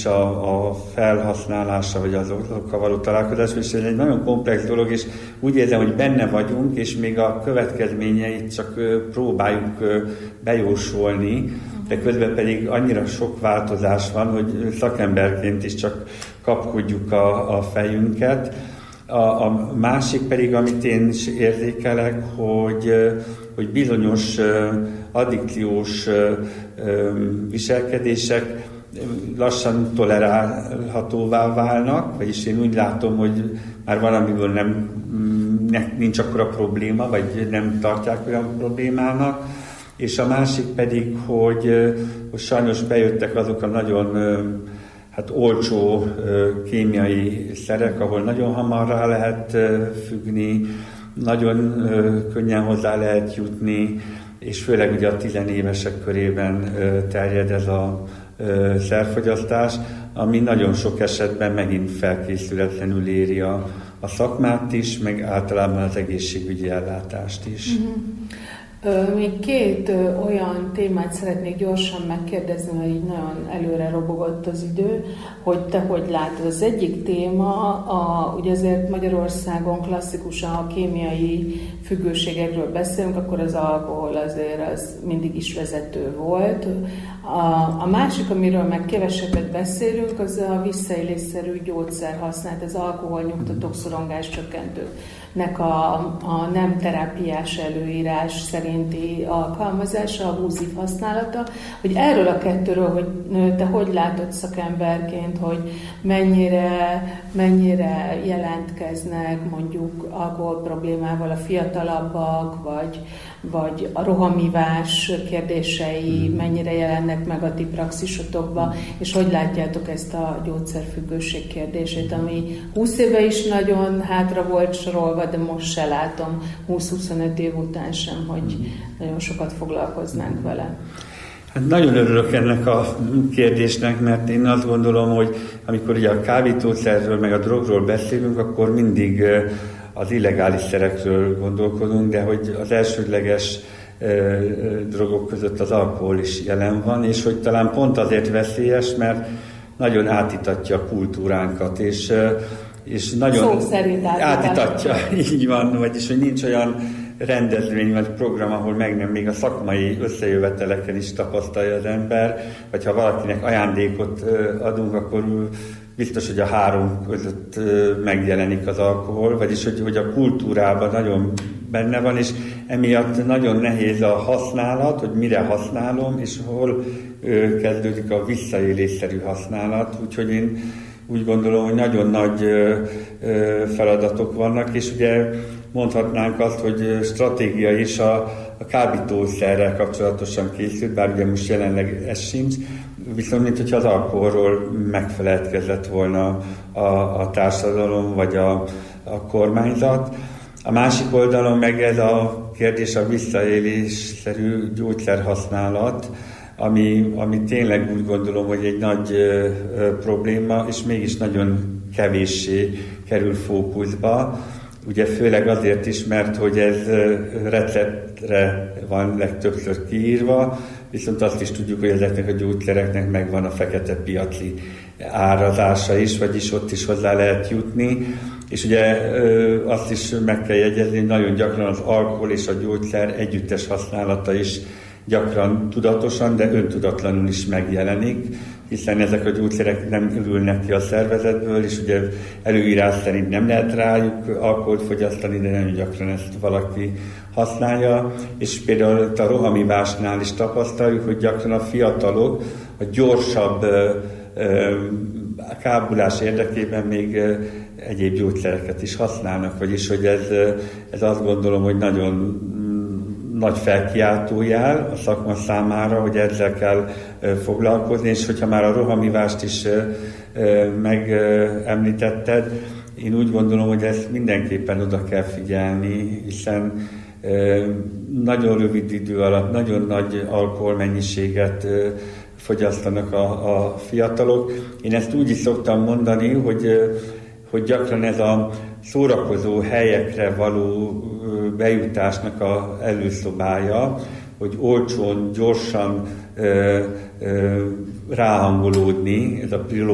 is a felhasználása, vagy azokkal való találkozás, és ez egy nagyon komplex dolog, és úgy érzem, hogy benne vagyunk, és még a következményeit csak próbáljuk bejósolni, de közben pedig annyira sok változás van, hogy szakemberként is csak kapkodjuk a fejünket. A másik pedig, amit én is érzékelek, hogy bizonyos addikciós viselkedések lassan tolerálhatóvá válnak, vagyis én úgy látom, hogy már valamiből nincs akkora probléma, vagy nem tartják olyan problémának, és a másik pedig, hogy sajnos bejöttek azok a nagyon olcsó kémiai szerek, ahol nagyon hamar rá lehet függni, nagyon könnyen hozzá lehet jutni, és főleg ugye a tizenévesek körében terjed ez a szerfogyasztás, ami nagyon sok esetben megint felkészületlenül éri a szakmát is, meg általában az egészségügyi ellátást is. Uh-huh. Még két olyan témát szeretnék gyorsan megkérdezni, mert így nagyon előre robogott az idő, hogy te hogy látod. Az egyik téma, ugye azért Magyarországon klasszikusan a kémiai függőségekről beszélünk, akkor az alkohol azért az mindig is vezető volt. A másik, amiről meg kevesebbet beszélünk, az a visszaélésszerű gyógyszerhasználat, az alkoholnyugtatók, szorongáscsökkentőknek a nem terápiás előírás szerinti alkalmazása, abúzív használata, hogy erről a kettőről, hogy te hogy látod szakemberként, hogy mennyire jelentkeznek mondjuk alkohol problémával a fiatalabbak, vagy a rohamivás kérdései mennyire jelennek meg a ti praxisotokban, és hogy látjátok ezt a gyógyszerfüggőség kérdését, ami 20 éve is nagyon hátra volt sorolva, de most se látom 20-25 év után sem, hogy nagyon sokat foglalkoznánk vele. Hát nagyon örülök ennek a kérdésnek, mert én azt gondolom, hogy amikor ugye a kábítószerről meg a drogról beszélünk, akkor mindig az illegális szerekről gondolkodunk, de hogy az elsődleges drogok között az alkohol is jelen van, és hogy talán pont azért veszélyes, mert nagyon átítatja a kultúránkat, és nagyon szó szerint átítatja, így van, vagyis hogy nincs olyan rendezvény vagy program, ahol még a szakmai összejöveteleken is tapasztalja az ember, vagy ha valakinek ajándékot adunk, akkor biztos, hogy a három között megjelenik az alkohol, vagyis hogy a kultúrában nagyon benne van, és emiatt nagyon nehéz a használat, hogy mire használom, és hol kezdődik a visszaélésszerű használat. Úgyhogy én úgy gondolom, hogy nagyon nagy feladatok vannak, és ugye mondhatnánk azt, hogy stratégia is a kábítószerrel kapcsolatosan készült, bár ugye most jelenleg ez sincs, viszont mint hogyha az alkoholról megfeledkezett volna a társadalom vagy a kormányzat. A másik oldalon meg ez a kérdés a visszaélésszerű gyógyszerhasználat, ami tényleg úgy gondolom, hogy egy nagy probléma, és mégis nagyon kevéssé kerül fókuszba. Ugye főleg azért is, mert hogy ez receptre van legtöbbször kiírva, viszont azt is tudjuk, hogy ezeknek a gyógyszereknek megvan a fekete piaci árazása is, vagyis ott is hozzá lehet jutni. És ugye azt is meg kell jegyezni, hogy nagyon gyakran az alkohol és a gyógyszer együttes használata is gyakran tudatosan, de öntudatlanul is megjelenik, hiszen ezek a gyógyszerek nem ürülnek ki a szervezetből, és ugye előírás szerint nem lehet rájuk alkoholt fogyasztani, de nagyon gyakran ezt valaki használja. És például a rohamivásnál is tapasztaljuk, hogy gyakran a fiatalok a gyorsabb kábulás érdekében még egyéb gyógyszereket is használnak, vagyis hogy ez azt gondolom, hogy nagyon nagy felkiáltójel a szakma számára, hogy ezzel kell foglalkozni, és hogyha már a rohamivást is megemlítetted, én úgy gondolom, hogy ezt mindenképpen oda kell figyelni, hiszen nagyon rövid idő alatt nagyon nagy alkoholmennyiséget fogyasztanak a fiatalok. Én ezt úgy is szoktam mondani, hogy gyakran ez a szórakozó helyekre való bejutásnak az előszobája, hogy olcsón, gyorsan ráhangolódni, ez a